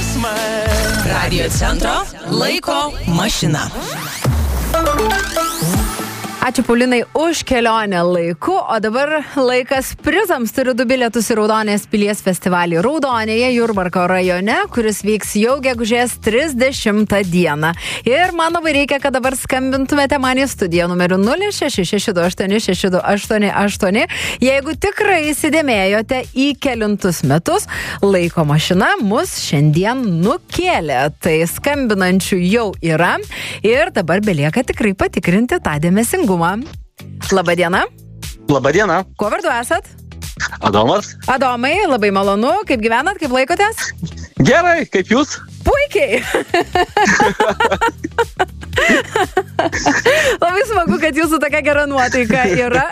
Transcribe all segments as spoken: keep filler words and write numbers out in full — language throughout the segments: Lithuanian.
Radio centro laiko mašina. Ačiū Paulinai už kelionę laiku, o dabar laikas prizams. Turiu du bilietus į Raudonės pilies festivalį Raudonėje, Jurbarko rajone, kuris vyks jau gegužės trisdešimtą dieną. Ir man labai reikia, kad dabar skambintumėte man į studiją numeriu nulis šeši šeši du aštuoni šeši du aštuoni aštuoni. Jeigu tikrai įsidėmėjote į kelintus metus, laiko mašina mus šiandien nukėlė. Tai skambinančių jau yra ir dabar belieka tikrai patikrinti tą dėmesingumą. Labadiena. Labadiena. Kuo vardu esat? Adomas. Adomai, labai malonu. Kaip gyvenat, kaip laikotės? Gerai, kaip jūs? Puikiai. Labai smagu, kad jūsų tokia gera nuotaika yra.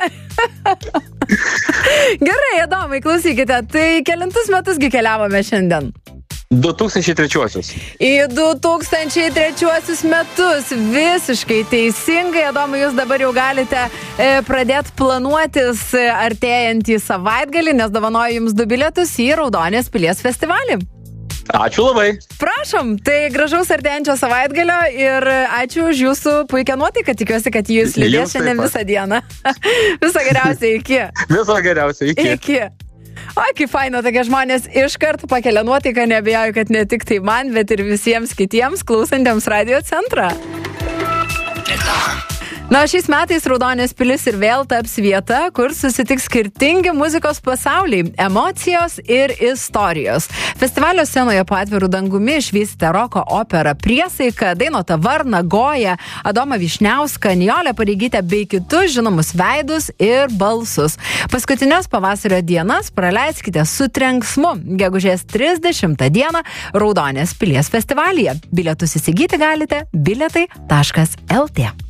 Gerai, Adomai, klausykite. Tai kelintus metusgi keliavome šiandien? du tūkstančiai trečiuosius. Į du tūkstančiai trečiuosius metus. Visiškai teisingai, Adomai, jūs dabar jau galite e, pradėti planuotis artėjantį savaitgalį, nes dovanoju jums du bilietus į Raudonės pilies festivalį. Ačiū labai. Prašom, tai gražaus artėjančio savaitgalio ir ačiū už jūsų puikią nuotaiką. Tikiuosi, kad jūs lydės šiandien visą dieną. Viso geriausio, iki. Viso geriausio, iki. Iki. O, kaip faina, tokie žmonės iš karto pakelia nuotaiką, neabejoju, kad ne tik tai man, bet ir visiems kitiems klausantiems Radio centrą. Na, šiais metais Raudonės pilis ir vėl taps vieta, kur susitiks skirtingi muzikos pasauliai, emocijos ir istorijos. Festivalio scenoje po atvirų dangumi išvysite roko operą Priesaika, Dainotą Varną, Goją, Adomą Vyšniauską, Nijolę Pareigytę bei kitus žinomus veidus ir balsus. Paskutines pavasario dienas praleiskite su trenksmu gegužės trisdešimtą dieną Raudonės pilies festivalyje. Bilietus įsigyti galite bilietai taškas el tė.